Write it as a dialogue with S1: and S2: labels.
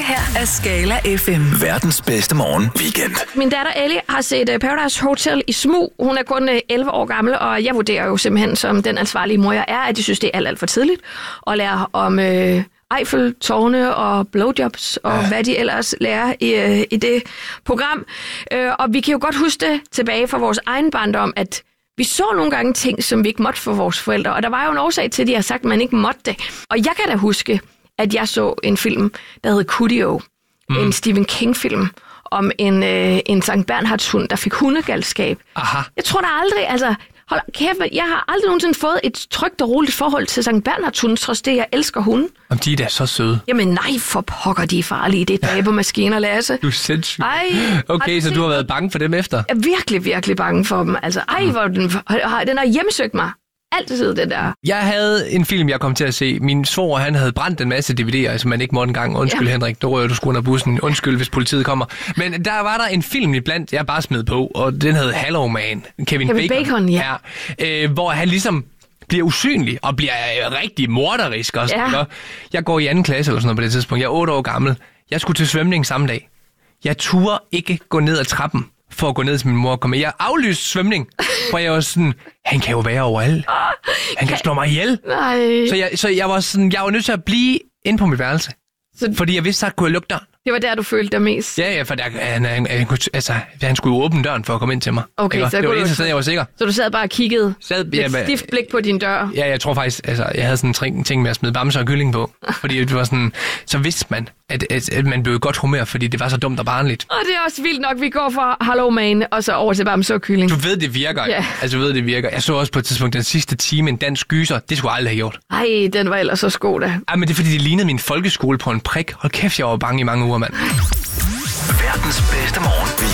S1: her er Skala FM.
S2: Verdens bedste morgen weekend.
S3: Min datter Ellie har set Paradise Hotel i smug. Hun er kun 11 år gammel, og jeg vurderer jo simpelthen, som den ansvarlige mor jeg er, at de synes, det er alt for tidligt at lære om Eiffeltårne og blowjobs og hvad de ellers lærer i det program. Og vi kan jo godt huske det tilbage fra vores egen barndom, at vi så nogle gange ting, som vi ikke måtte for vores forældre. Og der var jo en årsag til, at de har sagt, at man ikke måtte det. Og jeg kan da huske, at jeg så en film, der hed Cudio. En Stephen King-film om en Sankt Bernhards hund, der fik hundegalskab.
S4: Aha.
S3: Jeg tror da aldrig, altså... Hold kæft, jeg har aldrig nogensinde fået et trygt og roligt forhold til Sankt Bernhards hund, trods det, jeg elsker hunden.
S4: Om de er da så søde.
S3: Jamen nej, for pokker, de er farlige. Det er dræbermaskiner, Lasse.
S4: Du er sindssyg.
S3: Ej,
S4: okay, så du har været bange for dem efter?
S3: Jeg er virkelig, virkelig bange for dem. Altså, hvor den har hjemsøgt mig. Altid det der.
S4: Jeg havde en film, jeg kom til at se. Min svoger, han havde brændt en masse DVD'er, som man ikke måtte engang. Undskyld, Henrik, nu rører du sgu under bussen. Undskyld, hvis politiet kommer. Men der var der en film iblandt, jeg bare smed på, og den hed Hello Man. Kevin
S3: Bacon, ja.
S4: Hvor han ligesom bliver usynlig og bliver rigtig morderisk også. Ja. Jeg går i 2. klasse eller sådan noget på det tidspunkt. Jeg er 8 år gammel. Jeg skulle til svømning samme dag. Jeg turde ikke gå ned ad trappen for at gå ned til min mor og komme med. Jeg aflyste svømning, for jeg var sådan, han kan jo være overalt. Han kan slå mig ihjel.
S3: Nej.
S4: Så jeg var sådan, jeg var nødt til at blive inde på mit værelse. Fordi jeg vidste, at jeg kunne lukke døren.
S3: Det var der, du følte dig mest?
S4: Ja, for han skulle jo åbne døren for at komme ind til mig.
S3: Okay, så
S4: det var det eneste sted, jeg var sikker.
S3: Så du sad bare og kiggede med stift blik på din dør?
S4: Ja, jeg tror faktisk, jeg havde sådan en ting med at smide bamser og kylling på. Fordi det var sådan, så vidste man, at man blev i godt humør, fordi det var så dumt og barnligt.
S3: Og det er også vildt nok, vi går fra Hello Man og så over til bamser og kylling.
S4: Du ved, det virker. Ja. Altså, du ved, det virker. Jeg så også på et tidspunkt den sidste time en dansk gyser. Det skulle jeg aldrig have gjort.
S3: Ej, den var ellers så god da.
S4: Ej, men det er fordi, det lignede min folkeskole på en prik. Hold kæft, jeg var bange i mange uger, mand.
S2: Verdens bedste morgen